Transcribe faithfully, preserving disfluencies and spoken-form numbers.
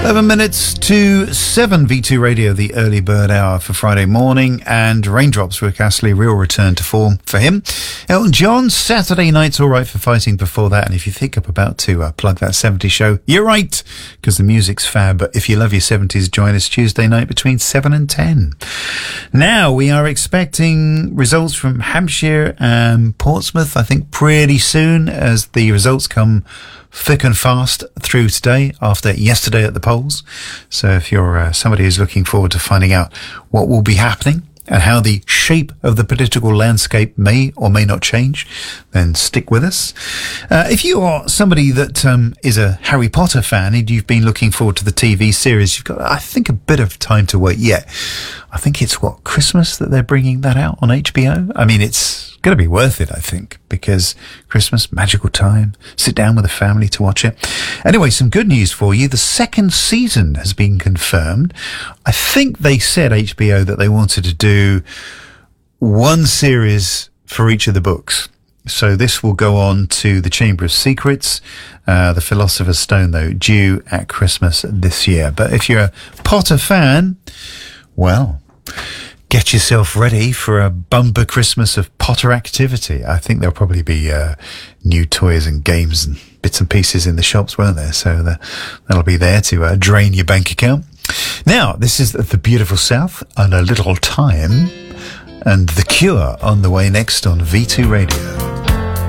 eleven minutes to seven, V two Radio, the early bird hour for Friday morning, and Raindrops, Rick Astley, real return to form for him. Elton John, Saturday Night's All Right for Fighting before that, and if you think I'm about to uh, plug that seventies show, you're right, because the music's fab, but if you love your seventies, join us Tuesday night between seven and ten. Now, we are expecting results from Hampshire and Portsmouth, I think, pretty soon, as the results come thick and fast through today after yesterday at the polls. So if you're uh, somebody who's looking forward to finding out what will be happening and how the shape of the political landscape may or may not change, then stick with us. Uh, if you are somebody that um, is a Harry Potter fan and you've been looking forward to the T V series, you've got, I think, a bit of time to wait yet. I think it's, what, Christmas that they're bringing that out on H B O? I mean, it's going to be worth it, I think, because Christmas, magical time, sit down with a family to watch it. Anyway, some good news for you. The second season has been confirmed. I think they said, H B O, that they wanted to do one series for each of the books. So this will go on to The Chamber of Secrets, uh, The Philosopher's Stone, though, due at Christmas this year. But if you're a Potter fan, well, get yourself ready for a bumper Christmas of Potter activity. I think there'll probably be uh, new toys and games and bits and pieces in the shops, won't there? So the, that'll be there to uh, drain your bank account. Now, this is The Beautiful South and A Little Time, and The Cure on the way next on V two Radio.